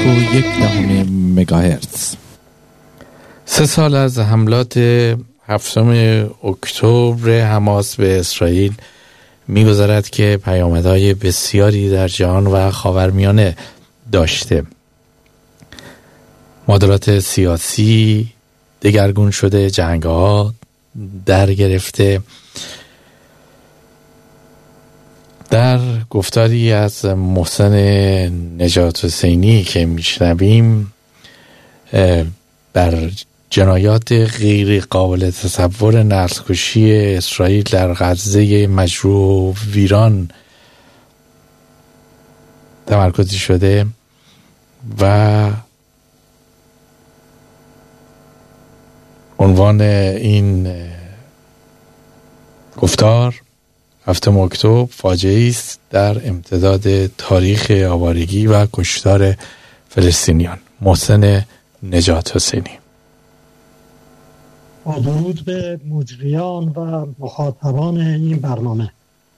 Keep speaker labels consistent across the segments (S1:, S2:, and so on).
S1: مگاهرتز. 3 سال از حملات 7 اکتبر حماس به اسرائیل می‌گذرد که پیامدهای بسیاری در جهان و خاورمیانه داشته. معادلات سیاسی دگرگون شده، جنگ‌ها در گرفته. در گفتاری از محسن نجات حسینی که میشنویم بر جنایات غیر قابل تصور نسل‌کشی اسرائیل در غزه مجروح و ویران تمرکزی شده و عنوان این گفتار 7 اکتبر فاجعه‌ای است در امتداد تاریخ آوارگی و کشتار فلسطینیان. محسن نجات حسینی.
S2: با درود به مجریان و مخاطبان این برنامه.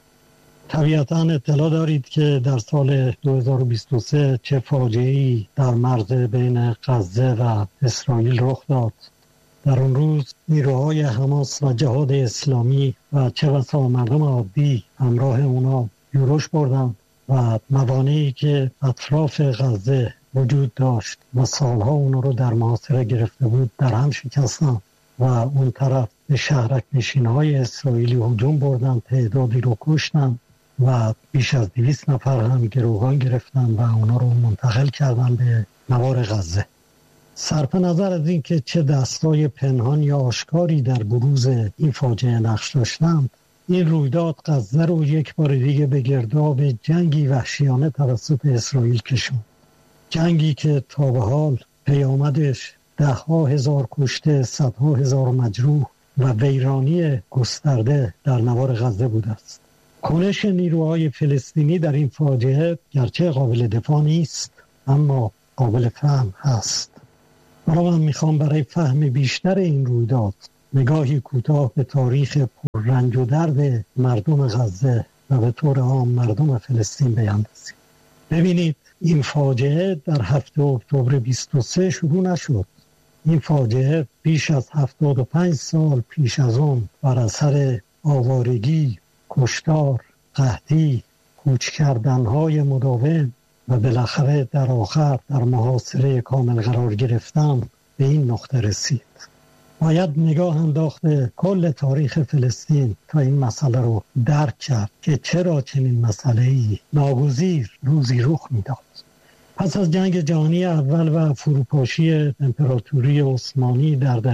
S2: طبیعتاً اطلاع دارید که در سال 2023 چه فاجعه‌ای در مرز بین غزه و اسرائیل رخ داد. در اون روز نیروهای حماس و جهاد اسلامی و چه بسا مردم عادی همراه اونا یورش بردن و موانعی که اطراف غزه وجود داشت و سالها اونا رو در محاصره گرفته بود در هم شکستن و اون طرف به شهرک نشین‌های اسرائیلی هجوم بردن، تعدادی رو کشتن و بیش از 200 نفر هم گروگان گرفتن و اونا رو منتقل کردن به نوار غزه. صرف نظر از این که چه دستای پنهان یا آشکاری در بروز این فاجعه نقش داشتند، این رویداد غزه رو یک بار دیگه به گرداب جنگی وحشیانه توسط اسرائیل کشوند. جنگی که تا به حال پیامدش 10,000 کشته، 100,000 مجروح و ویرانی گسترده در نوار غزه بوده است. کنش نیروهای فلسطینی در این فاجعه گرچه قابل دفاع نیست اما قابل فهم هست. حالا من میخوام برای فهم بیشتر این رویداد نگاهی کوتاه به تاریخ پررنج و درد مردم غزه و به طور عام مردم فلسطین بیاندازیم. ببینید این فاجعه در 7 اکتبر 23 شروع نشد. این فاجعه بیش از 75 سال پیش از اون بر اثر آوارگی، کشتار، قحطی، کوچ کردنهای مداوم و بالاخره در آخر در محاصره کامل قرار گرفتن به این نقطه رسید. باید نگاه انداخت به کل تاریخ فلسطین تا این مسئله رو درک کرد که چرا چنین مسئله‌ای ناگزیر روزی رخ میداد. پس از جنگ جهانی اول و فروپاشی امپراتوری عثمانی در دهه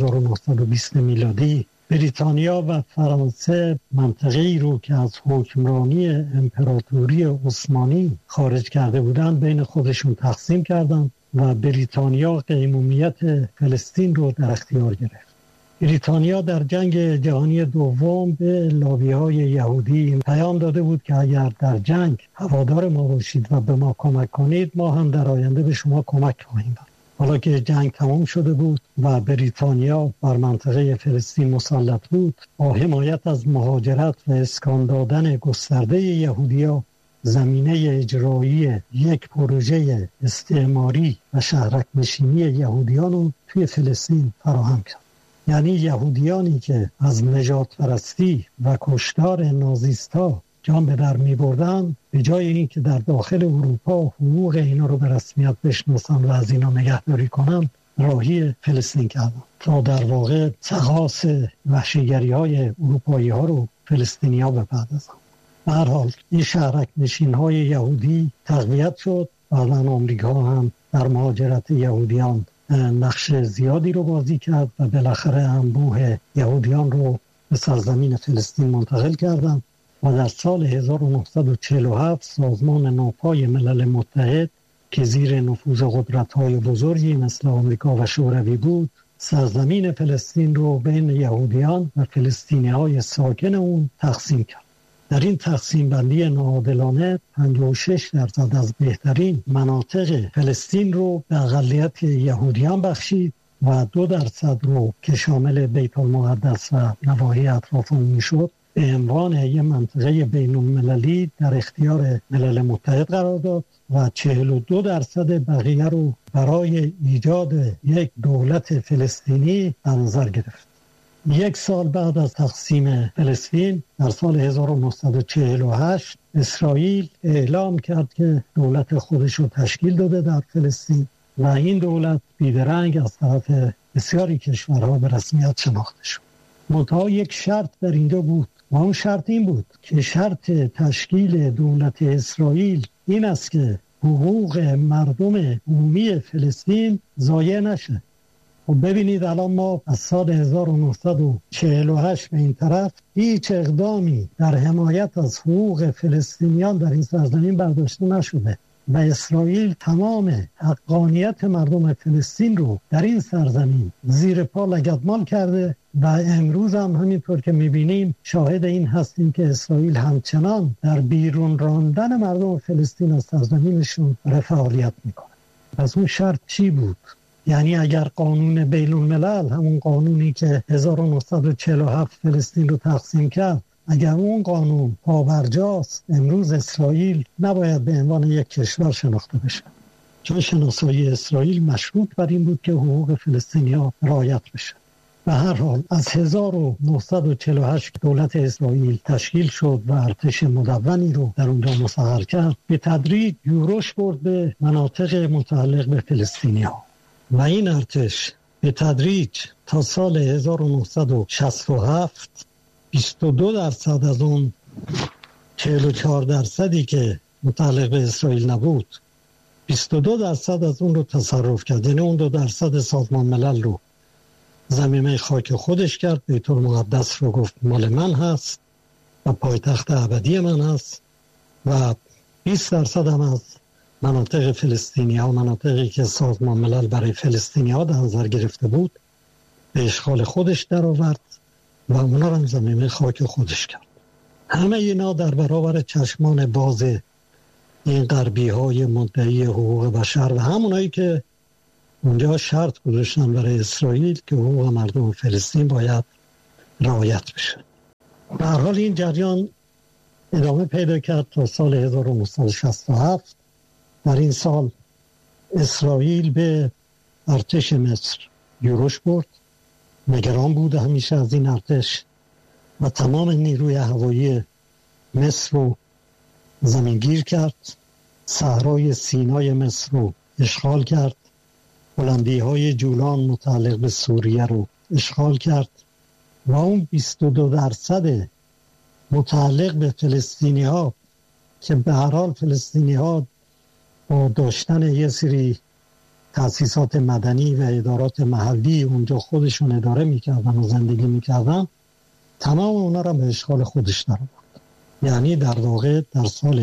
S2: 1920 میلادی، بریتانیا و فرانسه منطقه‌ای رو که از حکمرانی امپراتوری عثمانی خارج کرده بودند بین خودشون تقسیم کردند و بریتانیا قیمومیت فلسطین رو در اختیار گرفت. بریتانیا در جنگ جهانی دوم به لابی‌های یهودی پیام داده بود که اگر در جنگ هوادار ما باشید و به ما کمک کنید ما هم در آینده به شما کمک خواهیم کرد. حالا که جنگ تمام شده بود و بریتانیا بر منطقه فلسطین مسلط بود، با حمایت از مهاجرت و اسکان دادن گسترده یهودی‌ها زمینه اجرایی یک پروژه استعماری و شهرک نشینی یهودیان رو توی فلسطین فراهم کرد. یعنی یهودیانی که از نجات پرستی و کشتار نازیستا جان به در می بردن، به جای این که در داخل اروپا حقوق اینا رو به رسمیت بشناسن و از اینا نگهداری کنن، راهی فلسطین کردن تا در واقع سغاس وحشیگری های اروپایی ها رو فلسطینی ها بپردازن. به هر حال این شهرک نشین های یهودی تقویت شد. بعداً آمریکا هم در مهاجرت یهودیان نقش زیادی رو بازی کرد و بالاخره انبوه یهودیان رو به سرزمین فلسطین منتقل کردند و در سال 1947 سازمان نوپای ملل متحد که زیر نفوذ قدرت‌های بزرگی مثل آمریکا و شوروی بود، سرزمین فلسطین رو بین یهودیان و فلسطینی‌های ساکن اون تقسیم کرد. در این تقسیم بندی ناعادلانه 56% از بهترین مناطق فلسطین رو به اقلیت یهودیان بخشید و 2% رو که شامل بیت المقدس و نواحی اطراف اون میشد به عنوان یک منطقه بین‌المللی در اختیار ملل متحد قرار داد و 42% بقیه رو برای ایجاد یک دولت فلسطینی در نظر گرفت. 1 سال بعد از تقسیم فلسطین در سال 1948 اسرائیل اعلام کرد که دولت خودش رو تشکیل داده در فلسطین و این دولت بیدرنگ از طرف بسیاری کشورها به رسمیت شناخته شد. منتها یک شرط در اینجا بود و اون شرط این بود که شرط تشکیل دولت اسرائیل این است که حقوق مردم عمومی فلسطین ضایع نشه. و ببینید الان ما از سال 1948 به این طرف هیچ اقدامی در حمایت از حقوق فلسطینیان در این سرزمین برداشته نشده و اسرائیل تمام حقانیت مردم فلسطین رو در این سرزمین زیر پا لگدمال کرده و امروز هم همینطور که میبینیم شاهد این هستیم که اسرائیل همچنان در بیرون راندن مردم فلسطین از سرزمینشون فعالیت میکنه. پس اون شرط چی بود؟ یعنی اگر قانون بین الملل، همون قانونی که 1947 فلسطین رو تقسیم کرد، اگر اون قانون پابرجاست، امروز اسرائیل نباید به عنوان یک کشور شناخته بشه، چون شناسایی اسرائیل مشروط بر این بود که حقوق فلسطینی‌ها رعایت بشه. به هر حال از 1948 دولت اسرائیل تشکیل شد و ارتش مدونی رو در اونجا مسخر کرد، به تدریج یورش برد به مناطق متعلق به فلسطینی‌ها و این ارتش به تدریج تا سال 1967 22% از اون 44% که متعلق به اسرائیل نبود 22% از اون رو تصرف کرد. یعنی اون 2% سازمان ملل رو زمینه خاک خودش کرد، بیت المقدس رو گفت مال من هست و پایتخت ابدی من هست و 20% هم از مناطق فلسطینی ها، مناطقی که سازمان ملل برای فلسطینی ها در نظر گرفته بود، به اشغال خودش در آورد و اونا رو هم زمینه خاک خودش کرد. همه اینا در برابر چشمان باز این غربی های مدعی حقوق بشر و همونایی که اونجا شرط گذاشتن برای اسرائیل که حقوق مردم فلسطین باید رعایت بشه. به هر حال این جریان ادامه پیدا کرد تا سال 1967. در این سال اسرائیل به ارتش مصر یورش برد، نگران بود همیشه از این ارتش و تمام نیروی هوایی مصر رو زمینگیر کرد، صحرای سینای مصر رو اشغال کرد، بلندی‌های جولان متعلق به سوریه رو اشغال کرد و اون 22% متعلق به فلسطینی ها که به هر حال فلسطینی ها با داشتن یه سری تأسیسات مدنی و ادارات محلی اونجا خودشون اداره میکردن و زندگی میکردن، تمام اونا را به اشغال خودش در آورد. یعنی در واقع در سال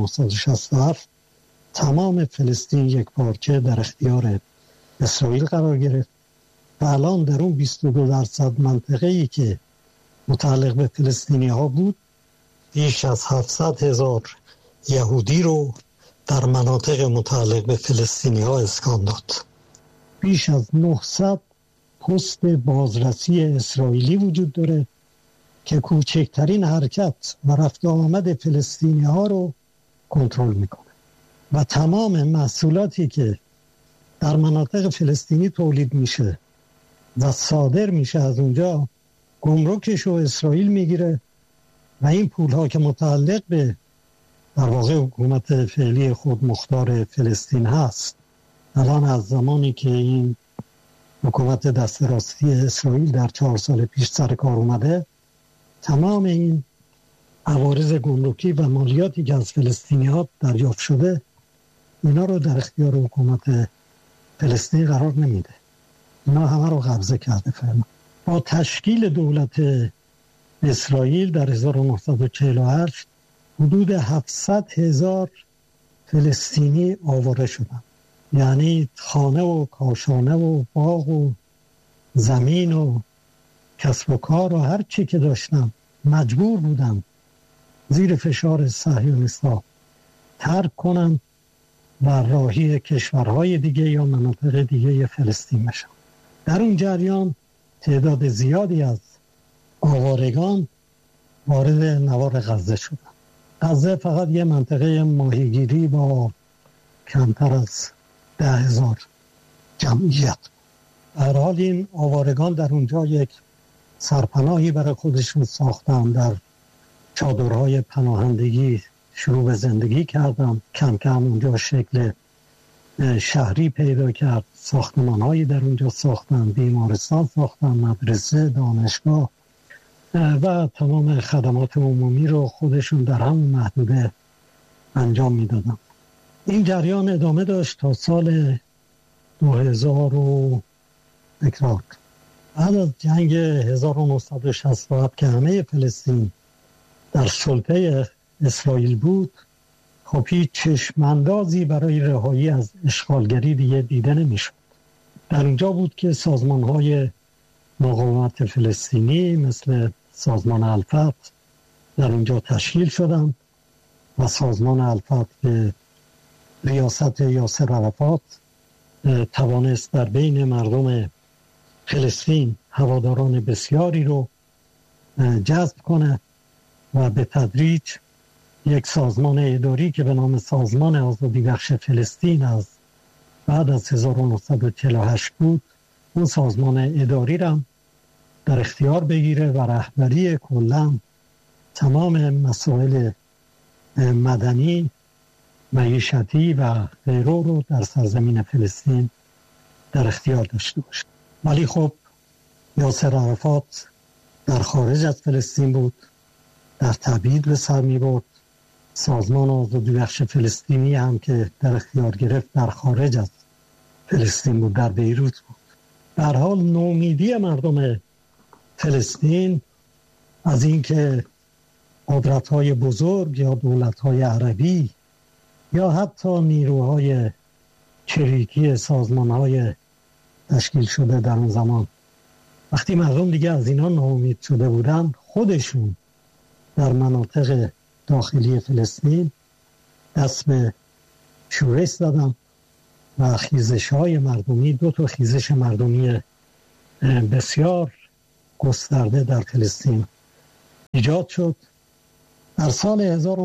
S2: 1967 تمام فلسطین یک پارچه در اختیار اسرائیل قرار گرفت و الان در اون 22% منطقه‌ای که متعلق به فلسطینی ها بود، بیش از 700,000 یهودی رو در مناطق متعلق به فلسطینی ها اسکان داد. بیش از 900 پست بازرسی اسرائیلی وجود داره که کوچکترین حرکت و رفت آمد فلسطینی ها رو کنترل میکنه و تمام محصولاتی که در مناطق فلسطینی تولید میشه و صادر میشه از اونجا گمرکش رو اسرائیل میگیره و این پولها که متعلق به در واقع حکومت فعلی خود مختار فلسطین هست، الان از زمانی که این حکومت دست راستی اسرائیل در 4 سال پیش سر کار اومده، تمام این عوارض گمرکی و مالیاتی که از فلسطینی ها دریافت شده، اینا رو در اختیار حکومت فلسطین قرار نمیده. اینا همه رو قبضه کرده فعلا. با تشکیل دولت اسرائیل در 1948 حدود 700,000 فلسطینی آواره شدن. یعنی خانه و کاشانه و باغ و زمین و کسب و کار و هر چی که داشتن مجبور بودن زیر فشار صهیونیست‌ها ترک کنن و راهی کشورهای دیگه یا مناطق دیگه فلسطین بشن. در اون جریان تعداد زیادی از آوارگان وارد نوار غزه شدن. غزه فقط یه منطقه ماهیگیری با کمتر از 10,000 جمعیت. در حال این آوارگان در اونجا یک سرپناهی برای خودشون ساختن، در چادرهای پناهندگی شروع به زندگی کردن. کم کم اونجا شکل شهری پیدا کرد، ساختمانهایی در اونجا ساختن، بیمارستان ساختن، مدرسه، دانشگاه و تمام خدمات عمومی رو خودشون در همون محدوده انجام میدادن. این جریان ادامه داشت تا سال 2000 تکرار. بعد از جنگ 1967 که همه فلسطین در سلطه اسرائیل بود، خب هیچ چشماندازی برای رهایی از اشغالگری دیگه دیده نمیشد. در اینجا بود که سازمان‌های مقاومت فلسطینی مثل سازمان الفتح در اینجا تشکیل شدند و سازمان الفتح به ریاست یاسر عرفات توانست در بین مردم فلسطین هواداران بسیاری رو جذب کنه و به تدریج یک سازمان اداری که به نام سازمان آزادی بخش فلسطین از بعد از 1948 بود، اون سازمان اداری را در اختیار بگیره و رهبری کلاً تمام مسائل مدنی، معیشتی و غیره رو در سرزمین فلسطین در اختیار داشته باشه. ولی خب یاسر عرفات در خارج از فلسطین بود، در تبعید به سر می برد. سازمان آزادی بخش فلسطینی هم که در اختیار گرفت در خارج از فلسطین بود، در بیروت بود. در حال نومیدی مردم فلسطین از اینکه قدرت‌های بزرگ یا دولت‌های عربی یا حتی نیروهای چریکی سازمان‌های تشکیل شده در اون زمان، وقتی مردم دیگه از اینا ناامید شده بودن، خودشون در مناطق داخلی فلسطین دست به شورش زدن و خیزش‌های مردمی، 2 خیزش مردمی بسیار گسترده در فلسطین ایجاد شد. در سال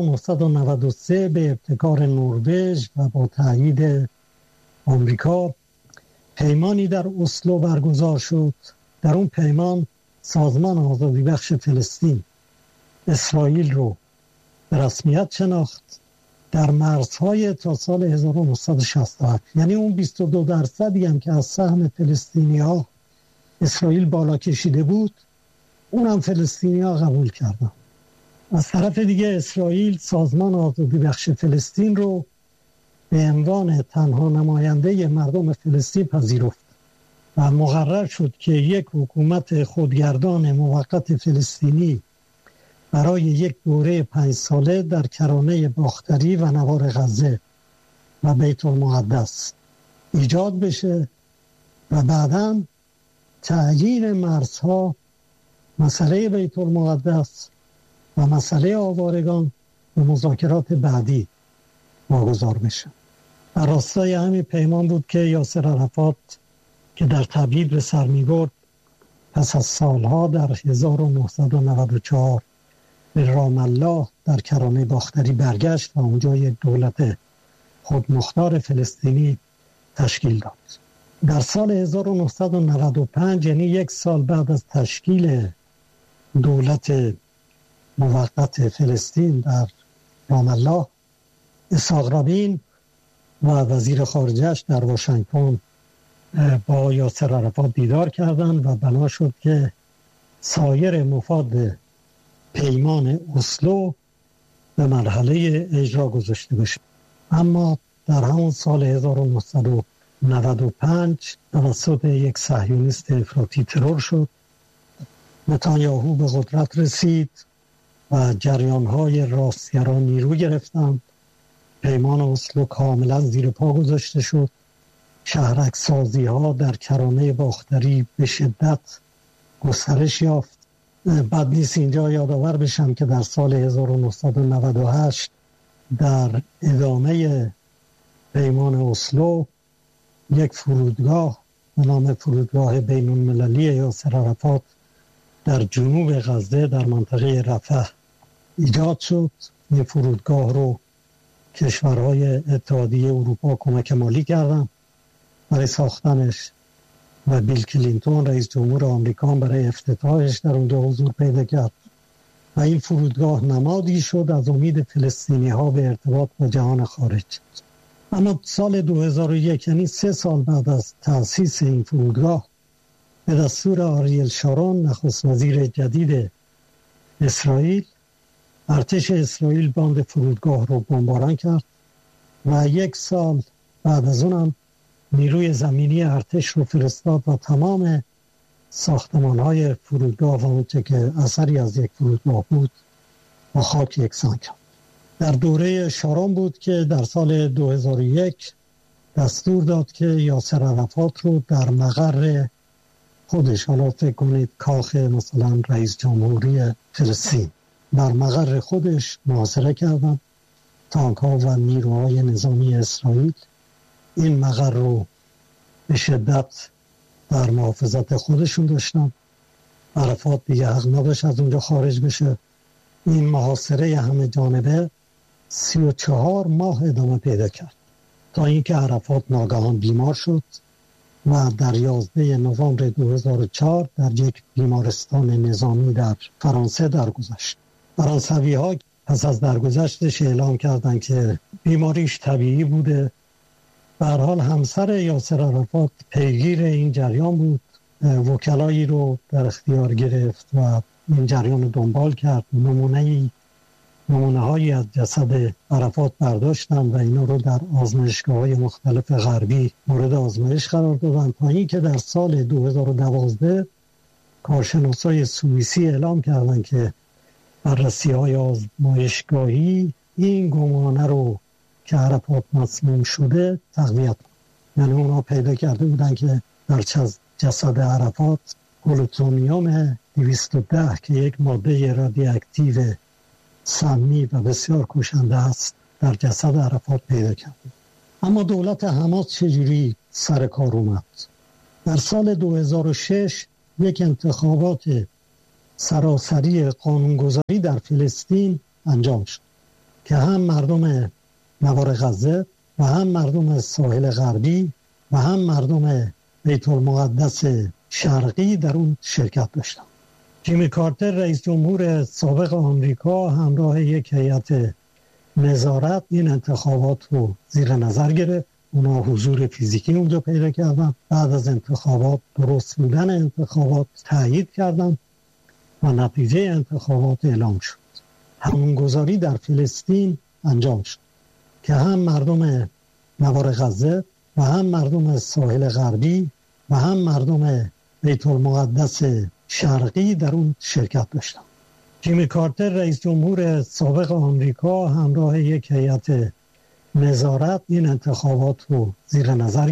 S2: 1993 به ابتکار نروژ و با تایید آمریکا پیمانی در اسلو برگزار شد. در اون پیمان سازمان آزادی بخش فلسطین اسرائیل رو به رسمیت شناخت در مرزهای تا سال 1967. یعنی اون 22% هم که از سهم فلسطینی ها اسرائیل بالا کشیده بود، اونم فلسطینی ها قبول کردن. از طرف دیگه اسرائیل سازمان آزادی بخش فلسطین رو به عنوان تنها نماینده مردم فلسطین پذیرفت و مقرر شد که یک حکومت خودگردان موقت فلسطینی برای یک دوره 5 ساله در کرانه باختری و نوار غزه و بیت المقدس ایجاد بشه و بعداً تعیین مرزها، مسئله بیت المقدس و مسئله آوارگان به مذاکرات بعدی واگذار بشه. در راستای همین پیمان بود که یاسر عرفات که در تبعید به سر می برد، پس از سالها در 1994 به رام الله در کرانه باختری برگشت و اونجا یک دولت خودمختار فلسطینی تشکیل داد. در سال 1995 یعنی 1 سال بعد از تشکیل دولت موقت فلسطین در رام الله، اسحاق رابین و وزیر خارجه‌اش در واشنگتن با یاسر عرفات دیدار کردند و بنا شد که سایر مفاد پیمان اسلو به مرحله اجرا گذاشته بشه. اما در همون سال 1995 توسط یک صهیونیست افراطی ترور شد. نتانیاهو به قدرت رسید و جریان‌های راستگرا نیرو گرفتند. پیمان اسلو کاملا زیر پا گذاشته شد. شهرک‌سازی‌ها در کرانه باختری به شدت گسترش یافت. بد نیست اینجا یادآور بشم که در سال 1998 در ادامه پیمان اسلو یک فرودگاه به نام فرودگاه بین‌المللی یاسر عرفات در جنوب غزه در منطقه رفح ایجاد شد. این فرودگاه رو کشورهای اتحادیه اروپا کمک مالی کردن برای ساختنش و بیل کلینتون رئیس جمهور آمریکا برای افتتاحش در اونجا حضور پیدا کرد و این فرودگاه نمادی شد از امید فلسطینی ها به ارتباط با جهان خارج. اما سال 2001 یعنی 3 سال بعد از تأسیس این فرودگاه به دستور آریل شارون نخست وزیر جدید اسرائیل، ارتش اسرائیل باند فرودگاه رو بمباران کرد و 1 سال بعد از اونم نیروی زمینی ارتش رو فرستاد و تمام ساختمان‌های فرودگاه و اونچه که اثری از یک فرودگاه بود با خاک یکسان کرد. در دوره شارون بود که در سال 2001 دستور داد که یاسر عرفات رو در مقر خودش، حالا فکر کنید کاخ مثلا رئیس جمهوری فلسطین، در مقر خودش محاصره کردن تانک‌ها و نیروهای نظامی اسرائیل. این مقر رو به شدت در محافظت خودشون داشتن. عرفات دیگه حق نداشت از اونجا خارج بشه. این محاصره همه جانبه 34 ماه ادامه پیدا کرد تا اینکه عرفات ناگهان بیمار شد و در 11 نوامبر 2004 در یک بیمارستان نظامی در فرانسه درگذشت. فرانسوی‌ها پس از درگذشتش اعلام کردند که بیماریش طبیعی بوده. به هر حال همسر یاسر عرفات پیگیر این جریان بود، وکلایی رو در اختیار گرفت و این جریان رو دنبال کرد. نمونه هایی از جسد عرفات برداشتن و اینا رو در آزمایشگاه‌های مختلف غربی مورد آزمایش قرار دادن تا اینکه در سال 2012 کارشناسای سوئیسی اعلام کردن که بررسی‌های آزمایشگاهی این گمانه رو که عرفات مسموم شده تقویت کنه. یعنی اونا پیدا کرده بودن که در جسد عرفات پلوتونیوم 210 که یک ماده رادیواکتیو سمی و بسیار کشنده است در جسد عرفات پیدا کرده. اما دولت حماس چجوری سر کار اومد؟ در سال 2006 یک انتخابات سراسری قانونگذاری در فلسطین انجام شد که هم مردم نوار غزه و هم مردم ساحل غربی و هم مردم بیت المقدس شرقی در اون شرکت داشتن. جیمی کارتر رئیس جمهور سابق آمریکا همراه یک هیئت نظارت این انتخابات رو زیر نظر گرفت. اونا حضور فیزیکی اونجا پیدا کردن. بعد از انتخابات درست بودن انتخابات تایید کردن و نتیجه انتخابات اعلام شد. قانونگذاری در فلسطین انجام شد که هم مردم نوار غزه و هم مردم ساحل غربی و هم مردم بیت المقدس شرقی در اون شرکت داشتن. جیمی کارتر رئیس جمهور سابق آمریکا همراه یک هیئت نظارت این انتخابات رو زیر نظر